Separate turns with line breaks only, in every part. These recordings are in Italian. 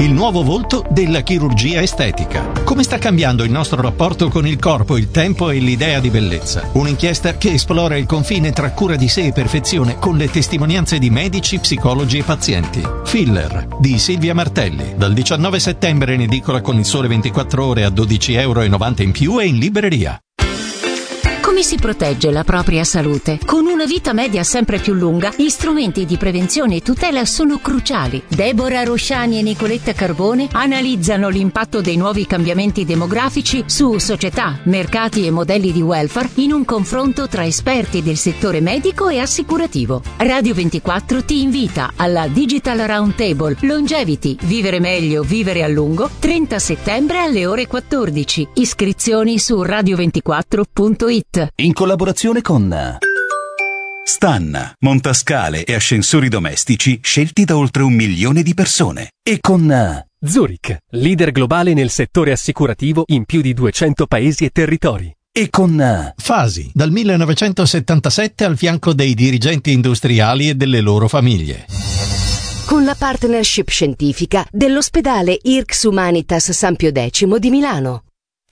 il nuovo volto della chirurgia estetica. Come sta cambiando il nostro rapporto con il corpo, il tempo e l'idea di bellezza? Un'inchiesta che esplora il confine tra cura di sé e perfezione con le testimonianze di medici, psicologi e pazienti. Filler di Silvia Martelli, dal 19 settembre in edicola con Il Sole 24 Ore a €12,90 in più e in libreria.
Come si protegge la propria salute? Con una vita media sempre più lunga, gli strumenti di prevenzione e tutela sono cruciali. Deborah Rosciani e Nicoletta Carbone analizzano l'impatto dei nuovi cambiamenti demografici su società, mercati e modelli di welfare in un confronto tra esperti del settore medico e assicurativo. Radio 24 ti invita alla Digital Roundtable Longevity, vivere meglio, vivere a lungo, 30 settembre alle ore 14. Iscrizioni su radio24.it.
In collaborazione con Stan, montascale e ascensori domestici scelti da oltre 1 milione di persone. E con
Zurich, leader globale nel settore assicurativo in più di 200 paesi e territori.
E con
Fasi, dal 1977 al fianco dei dirigenti industriali e delle loro famiglie.
Con la partnership scientifica dell'ospedale IRCS Humanitas San Pio X di Milano.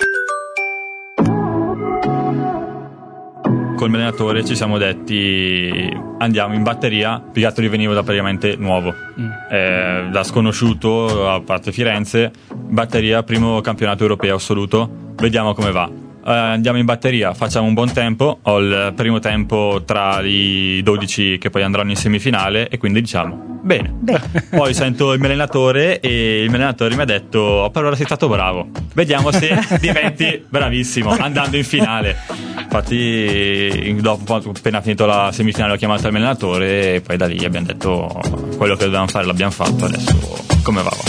Col mio allenatore ci siamo detti andiamo in batteria, perché io venivo da praticamente nuovo, da sconosciuto, a parte Firenze, batteria, primo campionato europeo assoluto, vediamo come va. Andiamo in batteria, facciamo un buon tempo, ho il primo tempo tra i 12 che poi andranno in semifinale e quindi diciamo bene. Poi sento il mio allenatore e il mio allenatore mi ha detto per ora sei stato bravo, vediamo se diventi bravissimo andando in finale. Infatti dopo, appena finito la semifinale, ho chiamato il mio allenatore e poi da lì abbiamo detto quello che dovevamo fare l'abbiamo fatto, adesso come va.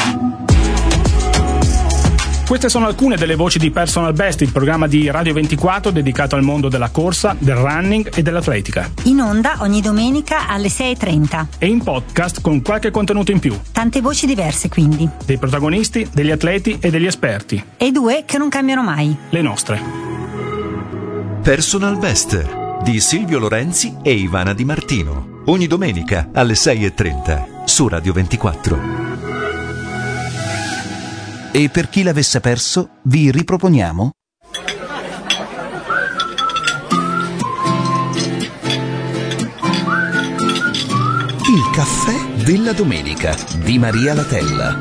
Queste sono alcune delle voci di Personal Best, il programma di Radio 24 dedicato al mondo della corsa, del running e dell'atletica.
In onda ogni domenica alle 6:30.
E in podcast con qualche contenuto in più.
Tante voci diverse quindi.
Dei protagonisti, degli atleti e degli esperti.
E 2 che non cambiano mai.
Le nostre.
Personal Best di Silvio Lorenzi e Ivana Di Martino. Ogni domenica alle 6:30 su Radio 24.
E per chi l'avesse perso, vi riproponiamo il caffè della domenica di Maria Latella.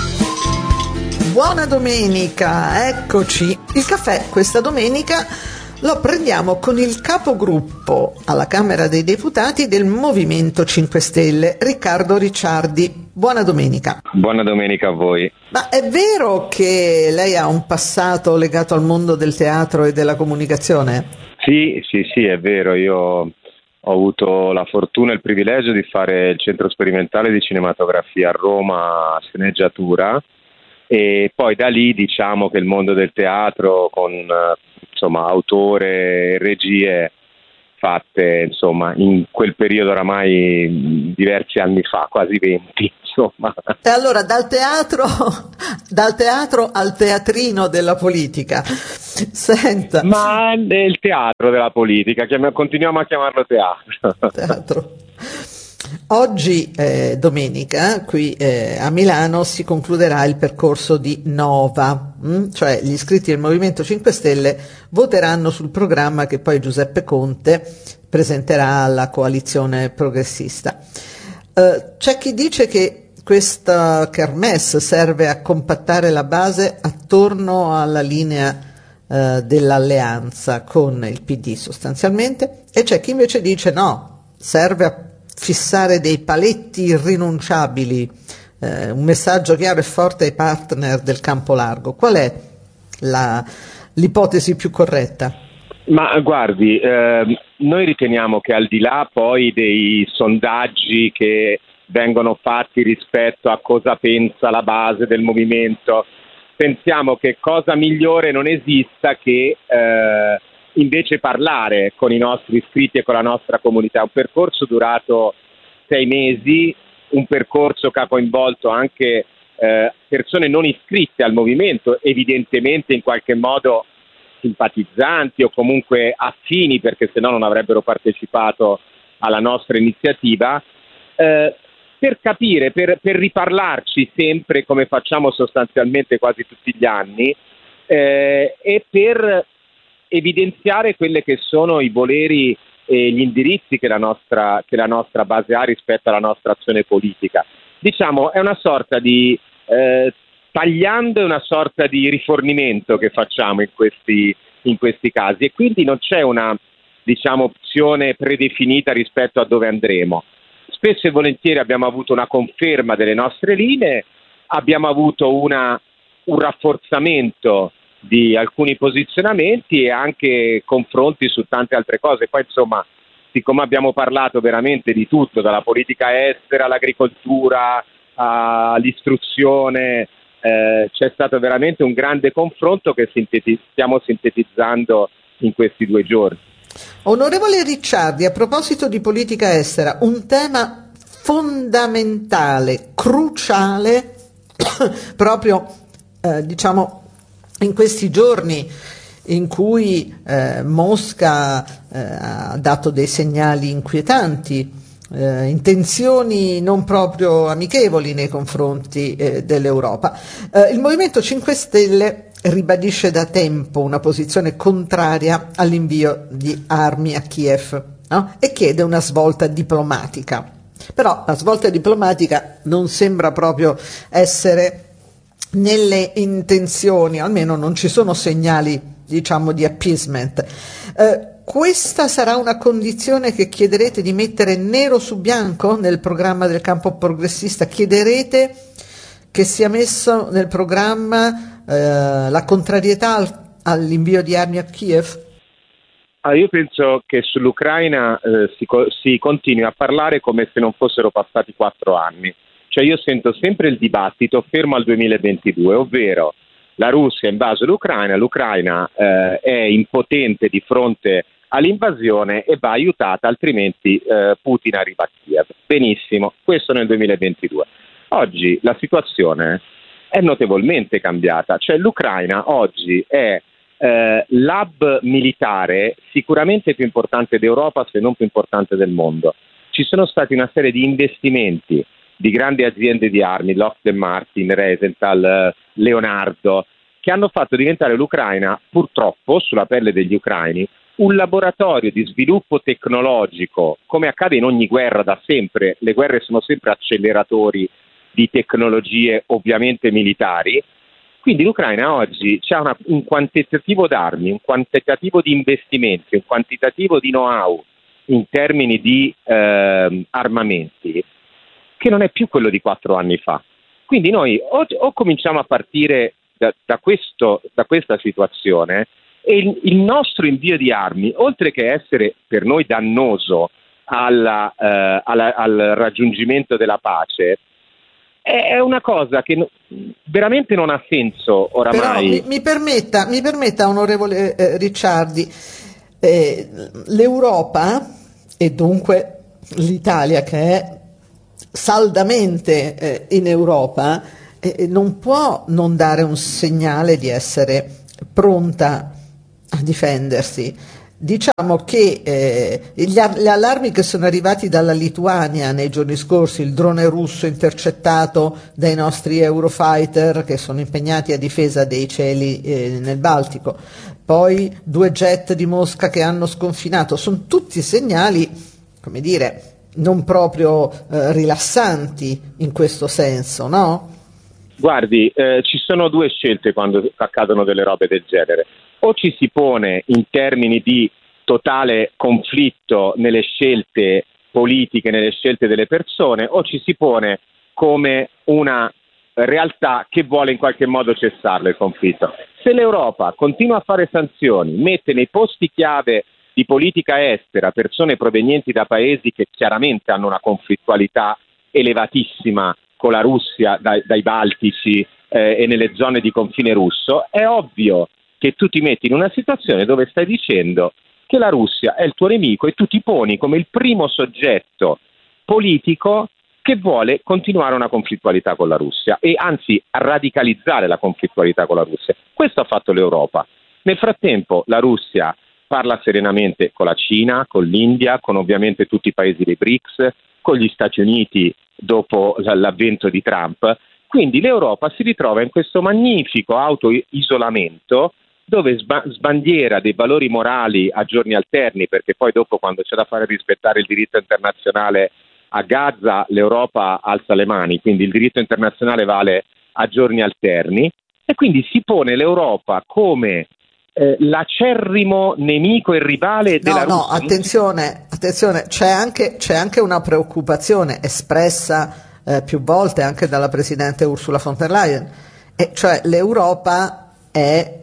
Buona domenica, eccoci. Il caffè questa domenica lo prendiamo con il capogruppo alla Camera dei Deputati del Movimento 5 Stelle, Riccardo Ricciardi. Buona domenica.
Buona domenica a voi.
Ma è vero che lei ha un passato legato al mondo del teatro e della comunicazione?
Sì, è vero. Io ho avuto la fortuna e il privilegio di fare il centro sperimentale di cinematografia a Roma, sceneggiatura, e poi da lì diciamo che il mondo del teatro con autore e regie fatte in quel periodo oramai diversi anni fa, quasi 20 .
E allora dal teatro al teatrino della politica. Senta.
Ma è il teatro della politica, continuiamo a chiamarlo
teatro. Oggi domenica qui a Milano si concluderà il percorso di Nova, cioè gli iscritti del Movimento 5 Stelle voteranno sul programma che poi Giuseppe Conte presenterà alla coalizione progressista. C'è chi dice che questa kermesse serve a compattare la base attorno alla linea dell'alleanza con il PD sostanzialmente, e c'è chi invece dice no, serve a fissare dei paletti irrinunciabili, un messaggio chiaro e forte ai partner del campo largo. Qual è l'ipotesi più corretta?
Ma guardi, noi riteniamo che al di là poi dei sondaggi che vengono fatti rispetto a cosa pensa la base del movimento, pensiamo che cosa migliore non esista che invece parlare con i nostri iscritti e con la nostra comunità. Un percorso durato 6 mesi, un percorso che ha coinvolto anche persone non iscritte al movimento, evidentemente in qualche modo simpatizzanti o comunque affini, perché se no non avrebbero partecipato alla nostra iniziativa, per capire, per riparlarci sempre come facciamo sostanzialmente quasi tutti gli anni, e per evidenziare quelle che sono i voleri e gli indirizzi che la nostra base ha rispetto alla nostra azione politica. Diciamo, è una sorta di tagliando, è una sorta di rifornimento che facciamo in questi casi, e quindi non c'è una, diciamo, opzione predefinita rispetto a dove andremo. Spesso e volentieri abbiamo avuto una conferma delle nostre linee, abbiamo avuto un rafforzamento di alcuni posizionamenti e anche confronti su tante altre cose. Poi insomma, siccome abbiamo parlato veramente di tutto, dalla politica estera all'agricoltura all'istruzione, c'è stato veramente un grande confronto che stiamo sintetizzando in questi 2 giorni.
Onorevole Ricciardi, a proposito di politica estera, un tema fondamentale, cruciale, proprio diciamo in questi giorni in cui Mosca ha dato dei segnali inquietanti, intenzioni non proprio amichevoli nei confronti dell'Europa. Il Movimento 5 Stelle ribadisce da tempo una posizione contraria all'invio di armi a Kiev, no? E chiede una svolta diplomatica. Però la svolta diplomatica non sembra proprio essere nelle intenzioni, almeno non ci sono segnali, diciamo, di appeasement. Questa sarà una condizione che chiederete di mettere nero su bianco nel programma del campo progressista? Chiederete che sia messo nel programma la contrarietà all'invio di armi a Kiev?
Io penso che sull'Ucraina si continui a parlare come se non fossero passati 4 anni. Cioè io sento sempre il dibattito fermo al 2022, ovvero la Russia ha invaso l'Ucraina è impotente di fronte all'invasione e va aiutata, altrimenti Putin arriva a Kiev. Benissimo, questo nel 2022. Oggi la situazione è notevolmente cambiata, cioè l'Ucraina oggi è l'hub militare sicuramente più importante d'Europa, se non più importante del mondo. Ci sono stati una serie di investimenti di grandi aziende di armi, Lockheed Martin, Rheinmetall, Leonardo, che hanno fatto diventare l'Ucraina, purtroppo, sulla pelle degli ucraini, un laboratorio di sviluppo tecnologico, come accade in ogni guerra da sempre. Le guerre sono sempre acceleratori di tecnologie ovviamente militari. Quindi l'Ucraina oggi ha un quantitativo d'armi, un quantitativo di investimenti, un quantitativo di know-how in termini di armamenti che non è più quello di 4 anni fa. Quindi noi o cominciamo a partire da questa situazione, e il nostro invio di armi, oltre che essere per noi dannoso al raggiungimento della pace, è una cosa che veramente non ha senso oramai.
Però mi permetta, onorevole Ricciardi, l'Europa e dunque l'Italia, che è saldamente in Europa, non può non dare un segnale di essere pronta a difendersi. Diciamo che gli allarmi che sono arrivati dalla Lituania nei giorni scorsi, il drone russo intercettato dai nostri Eurofighter che sono impegnati a difesa dei cieli nel Baltico, poi 2 jet di Mosca che hanno sconfinato, sono tutti segnali, come dire, non proprio rilassanti in questo senso, no?
Guardi, ci sono 2 scelte quando accadono delle robe del genere. O ci si pone in termini di totale conflitto nelle scelte politiche, nelle scelte delle persone, o ci si pone come una realtà che vuole in qualche modo cessarlo il conflitto. Se l'Europa continua a fare sanzioni, mette nei posti chiave di politica estera persone provenienti da paesi che chiaramente hanno una conflittualità elevatissima con la Russia, dai Baltici e nelle zone di confine russo, è ovvio che tu ti metti in una situazione dove stai dicendo che la Russia è il tuo nemico e tu ti poni come il primo soggetto politico che vuole continuare una conflittualità con la Russia e anzi radicalizzare la conflittualità con la Russia. Questo ha fatto l'Europa. Nel frattempo la Russia parla serenamente con la Cina, con l'India, con ovviamente tutti i paesi dei BRICS, con gli Stati Uniti dopo l'avvento di Trump. Quindi l'Europa si ritrova in questo magnifico auto-isolamento dove sbandiera dei valori morali a giorni alterni, perché poi dopo, quando c'è da fare rispettare il diritto internazionale a Gaza, l'Europa alza le mani, quindi il diritto internazionale vale a giorni alterni, e quindi si pone l'Europa come l'acerrimo nemico e rivale della Russia.
No, attenzione, c'è anche una preoccupazione espressa più volte anche dalla Presidente Ursula von der Leyen, e cioè l'Europa è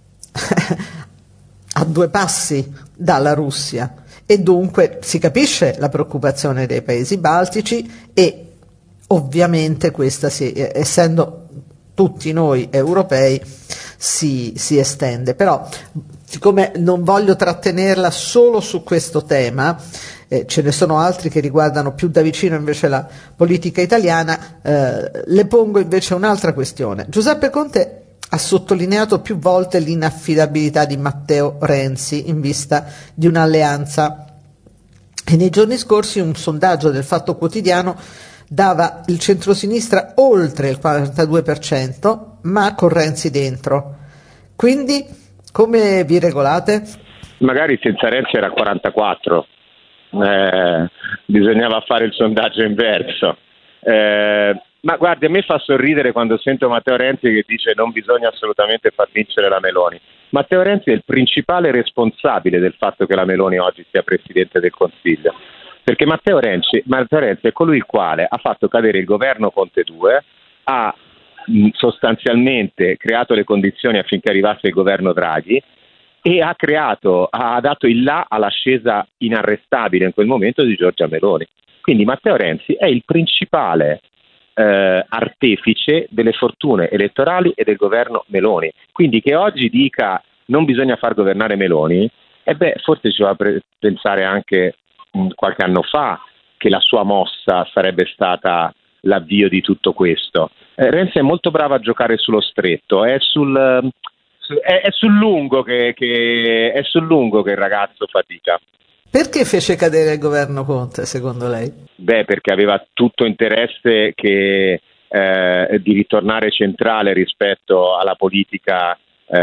a 2 passi dalla Russia, e dunque si capisce la preoccupazione dei paesi baltici, e ovviamente questa, essendo tutti noi europei, si estende. Però, siccome non voglio trattenerla solo su questo tema, ce ne sono altri che riguardano più da vicino invece la politica italiana, le pongo invece un'altra questione. Giuseppe Conte ha sottolineato più volte l'inaffidabilità di Matteo Renzi in vista di un'alleanza, e nei giorni scorsi un sondaggio del Fatto Quotidiano dava il centrosinistra oltre il 42%, ma con Renzi dentro. Quindi come vi regolate?
Magari senza Renzi era 44%. Bisognava fare il sondaggio inverso. Ma guardi, a me fa sorridere quando sento Matteo Renzi che dice non bisogna assolutamente far vincere la Meloni. Matteo Renzi è il principale responsabile del fatto che la Meloni oggi sia Presidente del Consiglio, perché Matteo Renzi è colui il quale ha fatto cadere il governo Conte 2, ha sostanzialmente creato le condizioni affinché arrivasse il governo Draghi, e ha dato il là all'ascesa inarrestabile in quel momento di Giorgia Meloni. Quindi Matteo Renzi è il principale artefice delle fortune elettorali e del governo Meloni. Quindi che oggi dica non bisogna far governare Meloni, forse ci va a pensare anche qualche anno fa che la sua mossa sarebbe stata l'avvio di tutto questo. Renzi è molto bravo a giocare sullo stretto, è sul lungo che il ragazzo fatica.
Perché fece cadere il governo Conte, secondo lei?
Perché aveva tutto interesse di ritornare centrale rispetto alla politica,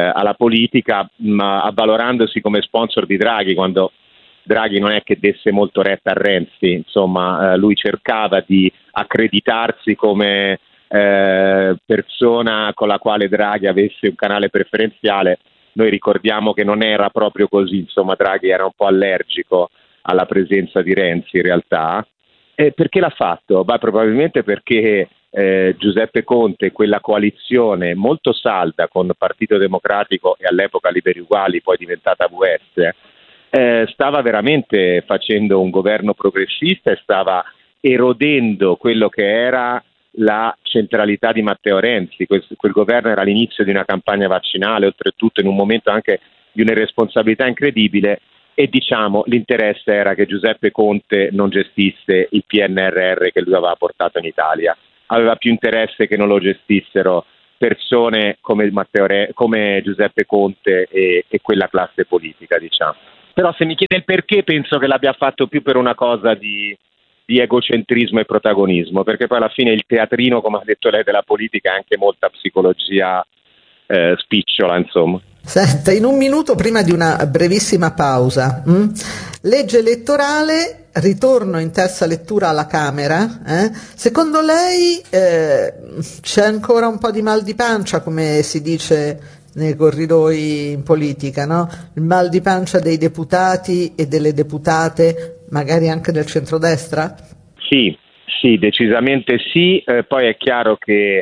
ma avvalorandosi come sponsor di Draghi, quando Draghi non è che desse molto retta a Renzi. Insomma, lui cercava di accreditarsi come persona con la quale Draghi avesse un canale preferenziale. Noi ricordiamo che non era proprio così, insomma Draghi era un po' allergico alla presenza di Renzi in realtà. Perché l'ha fatto? Probabilmente perché Giuseppe Conte, quella coalizione molto salda con Partito Democratico e all'epoca Liberi Uguali, poi diventata VS, stava veramente facendo un governo progressista e stava erodendo quello che era la centralità di Matteo Renzi. Quel governo era all'inizio di una campagna vaccinale, oltretutto in un momento anche di un'irresponsabilità incredibile, e l'interesse era che Giuseppe Conte non gestisse il PNRR che lui aveva portato in Italia. Aveva più interesse che non lo gestissero persone come Giuseppe Conte e quella classe politica, Però se mi chiede il perché, penso che l'abbia fatto più per una cosa di egocentrismo e protagonismo, perché poi alla fine il teatrino, come ha detto lei, della politica è anche molta psicologia spicciola, insomma.
Senta, in un minuto prima di una brevissima pausa, legge elettorale, ritorno in terza lettura alla Camera, secondo lei c'è ancora un po' di mal di pancia, come si dice nei corridoi in politica, no? Il mal di pancia dei deputati e delle deputate, magari anche del centrodestra?
Sì, decisamente sì. Poi è chiaro che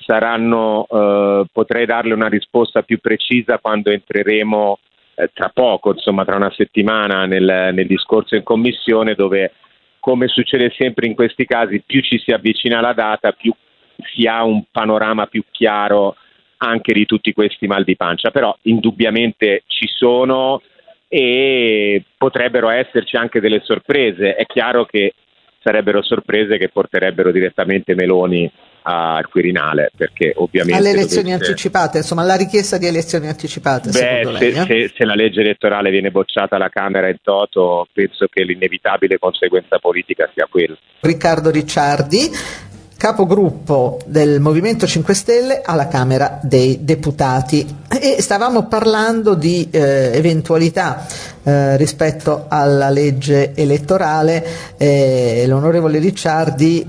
potrei darle una risposta più precisa quando entreremo tra poco, insomma tra una settimana, nel discorso in commissione, dove, come succede sempre in questi casi, più ci si avvicina alla data, più si ha un panorama più chiaro anche di tutti questi mal di pancia. Però indubbiamente ci sono e potrebbero esserci anche delle sorprese. È chiaro che sarebbero sorprese che porterebbero direttamente Meloni al Quirinale, perché ovviamente
alle elezioni anticipate, insomma la richiesta di elezioni anticipate.
Se la legge elettorale viene bocciata alla Camera in toto, penso che l'inevitabile conseguenza politica sia quella.
Riccardo Ricciardi, capogruppo del Movimento 5 Stelle alla Camera dei Deputati, e stavamo parlando di eventualità rispetto alla legge elettorale. L'onorevole Ricciardi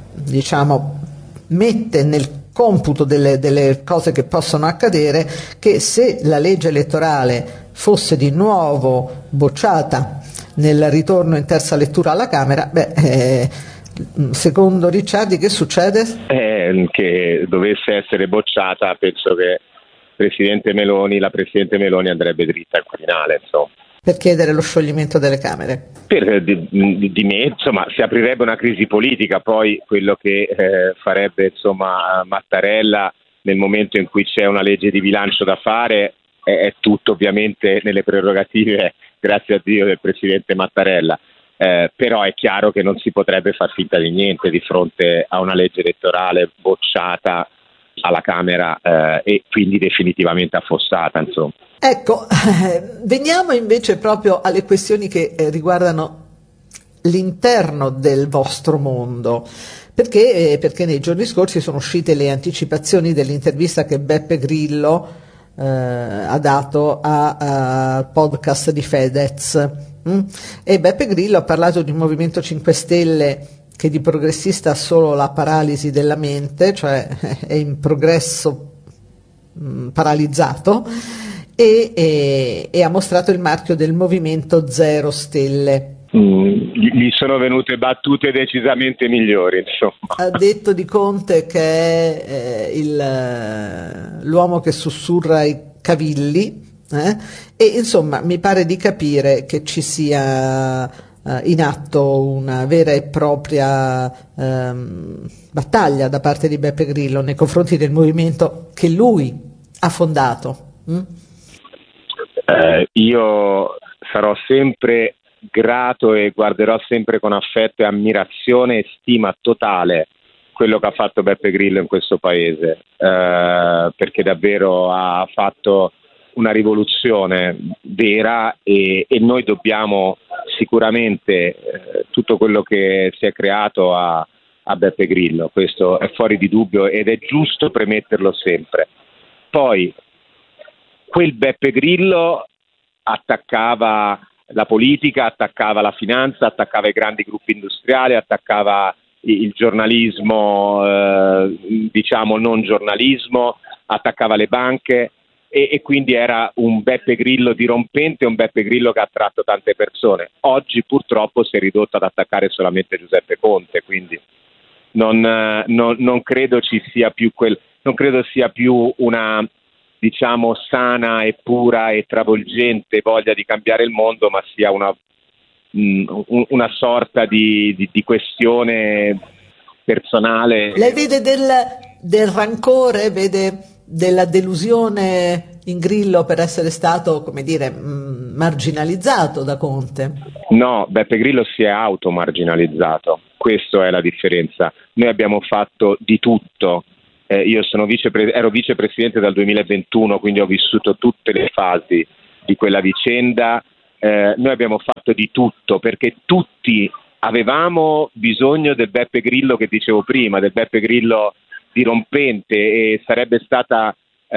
mette nel computo delle cose che possono accadere che se la legge elettorale fosse di nuovo bocciata nel ritorno in terza lettura alla Camera, secondo Ricciardi che succede?
Che dovesse essere bocciata, penso che la Presidente Meloni andrebbe dritta al Quirinale, insomma.
Per chiedere lo scioglimento delle Camere?
Di me, insomma, si aprirebbe una crisi politica. Poi quello che farebbe, insomma, Mattarella nel momento in cui c'è una legge di bilancio da fare è tutto ovviamente nelle prerogative, grazie a Dio, del Presidente Mattarella. Però è chiaro che non si potrebbe far finta di niente di fronte a una legge elettorale bocciata alla Camera e quindi definitivamente affossata, insomma.
Ecco, veniamo invece proprio alle questioni che riguardano l'interno del vostro mondo, perché nei giorni scorsi sono uscite le anticipazioni dell'intervista che Beppe Grillo ha dato al podcast di Fedez. E Beppe Grillo ha parlato di un Movimento 5 Stelle che di progressista ha solo la paralisi della mente, cioè è in progresso paralizzato, e ha mostrato il marchio del Movimento 0 Stelle.
Gli sono venute battute decisamente migliori, insomma.
Ha detto di Conte che è l'uomo che sussurra i cavilli, e insomma mi pare di capire che ci sia in atto una vera e propria battaglia da parte di Beppe Grillo nei confronti del movimento che lui ha fondato.
Io sarò sempre grato e guarderò sempre con affetto e ammirazione e stima totale quello che ha fatto Beppe Grillo in questo paese, perché davvero ha fatto una rivoluzione vera e noi dobbiamo sicuramente tutto quello che si è creato a Beppe Grillo. Questo è fuori di dubbio ed è giusto premetterlo sempre. Poi quel Beppe Grillo attaccava la politica, attaccava la finanza, attaccava i grandi gruppi industriali, attaccava il giornalismo, diciamo non giornalismo, attaccava le banche e quindi era un Beppe Grillo dirompente, un Beppe Grillo che ha attratto tante persone. Oggi purtroppo si è ridotto ad attaccare solamente Giuseppe Conte, quindi non credo ci sia più non credo sia più una, diciamo, sana e pura e travolgente voglia di cambiare il mondo, ma sia una sorta di questione personale.
Lei vede del rancore, vede della delusione in Grillo per essere stato, come dire, marginalizzato da Conte?
No, Beppe Grillo si è automarginalizzato, questa è la differenza. Noi abbiamo fatto di tutto. Io ero vicepresidente dal 2021, quindi ho vissuto tutte le fasi di quella vicenda. Noi abbiamo fatto di tutto perché tutti avevamo bisogno del Beppe Grillo che dicevo prima, del Beppe Grillo dirompente, e sarebbe stata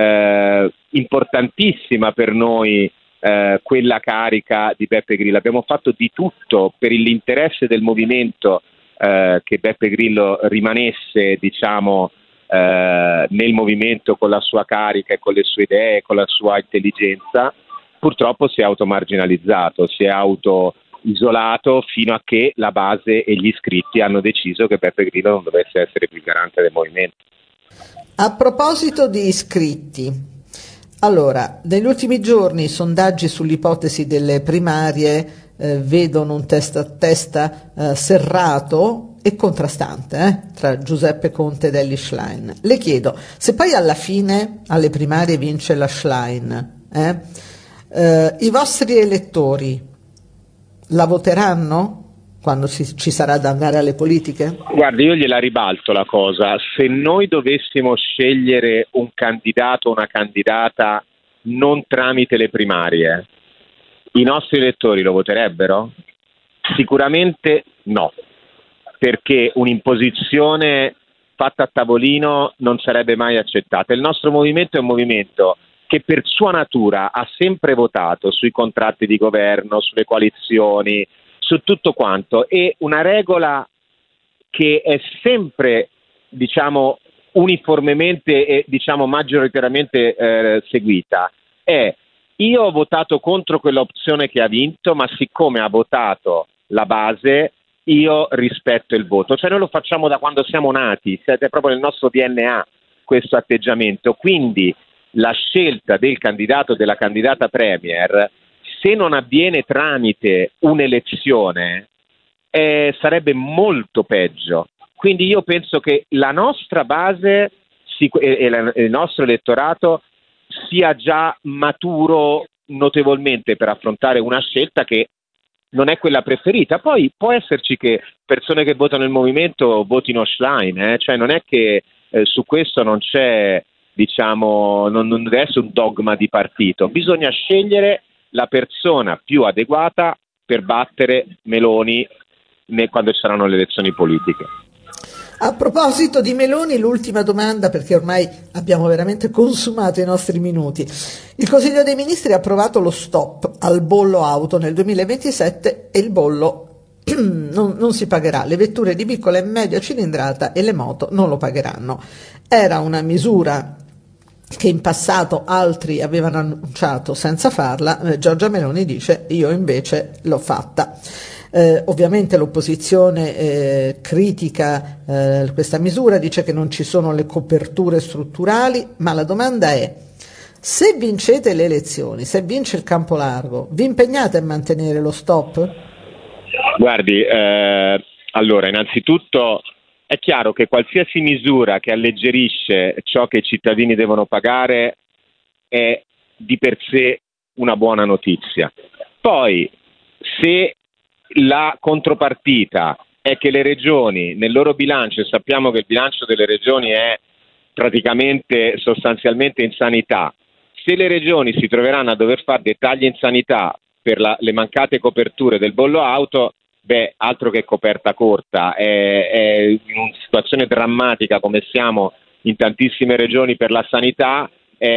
importantissima per noi quella carica di Beppe Grillo. Abbiamo fatto di tutto per l'interesse del movimento, che Beppe Grillo rimanesse, diciamo, nel movimento con la sua carica e con le sue idee, con la sua intelligenza. Purtroppo si è automarginalizzato, si è autoisolato fino a che la base e gli iscritti hanno deciso che Beppe Grillo non dovesse essere più il garante del movimento.
A proposito di iscritti, allora, negli ultimi giorni i sondaggi sull'ipotesi delle primarie vedono un testa a testa serrato e contrastante tra Giuseppe Conte ed Elly Schlein. Le chiedo, se poi alla fine alle primarie vince la Schlein, i vostri elettori la voteranno quando ci sarà da andare alle politiche?
Guardi, io gliela ribalto la cosa. Se noi dovessimo scegliere un candidato o una candidata non tramite le primarie, i nostri elettori lo voterebbero? Sicuramente no, perché un'imposizione fatta a tavolino non sarebbe mai accettata. Il nostro movimento è un movimento che per sua natura ha sempre votato sui contratti di governo, sulle coalizioni, su tutto quanto, e una regola che è sempre, diciamo, uniformemente e maggioritariamente seguita è: io ho votato contro quell'opzione che ha vinto, ma siccome ha votato la base, io rispetto il voto. Cioè noi lo facciamo da quando siamo nati, è proprio nel nostro DNA questo atteggiamento. Quindi la scelta del candidato o della candidata premier, se non avviene tramite un'elezione, sarebbe molto peggio. Quindi io penso che la nostra base e il nostro elettorato sia già maturo notevolmente per affrontare una scelta che non è quella preferita. Poi può esserci che persone che votano il movimento votino Schlein, cioè non è che su questo non c'è, diciamo, non deve essere un dogma di partito. Bisogna scegliere la persona più adeguata per battere Meloni quando ci saranno le elezioni politiche.
A proposito di Meloni, l'ultima domanda, perché ormai abbiamo veramente consumato i nostri minuti. Il Consiglio dei Ministri ha approvato lo stop al bollo auto nel 2027 e il bollo non si pagherà. Le vetture di piccola e media cilindrata e le moto non lo pagheranno. Era una misura che in passato altri avevano annunciato senza farla. Giorgia Meloni dice: io invece l'ho fatta. Ovviamente l'opposizione critica questa misura, dice che non ci sono le coperture strutturali, ma la domanda è: se vincete le elezioni, se vince il campo largo, vi impegnate a mantenere lo stop?
Guardi, allora innanzitutto è chiaro che qualsiasi misura che alleggerisce ciò che i cittadini devono pagare è di per sé una buona notizia. Poi, se la contropartita è che le regioni nel loro bilancio, e sappiamo che il bilancio delle regioni è praticamente sostanzialmente in sanità, se le regioni si troveranno a dover fare dei tagli in sanità per le mancate coperture del bollo auto, altro che coperta corta, è in una situazione drammatica come siamo in tantissime regioni per la sanità,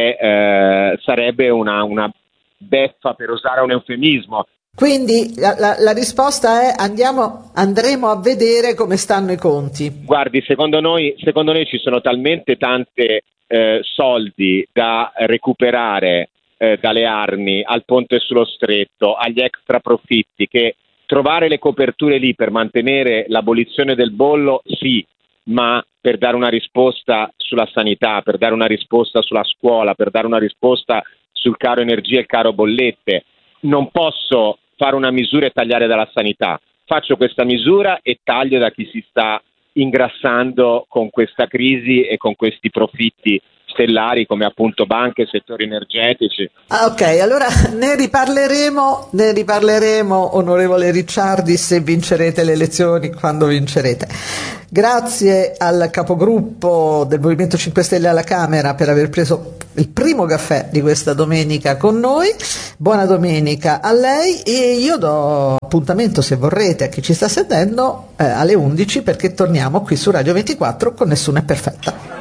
sarebbe una beffa, per usare un eufemismo.
Quindi la risposta è: andremo a vedere come stanno i conti.
Guardi, secondo noi ci sono talmente tante soldi da recuperare dalle armi al ponte sullo stretto, agli extra profitti, che trovare le coperture lì per mantenere l'abolizione del bollo sì, ma per dare una risposta sulla sanità, per dare una risposta sulla scuola, per dare una risposta sul caro energia e il caro bollette, non posso fare una misura e tagliare dalla sanità. Faccio questa misura e taglio da chi si sta ingrassando con questa crisi e con questi profitti stellari come appunto banche, settori energetici.
Ok, allora ne riparleremo, onorevole Ricciardi, se vincerete le elezioni, quando vincerete. Grazie al capogruppo del Movimento 5 Stelle alla Camera per aver preso il primo caffè di questa domenica con noi. Buona domenica a lei, e io do appuntamento, se vorrete, a chi ci sta sentendo alle 11, perché torniamo qui su Radio 24 con Nessuno è perfetta.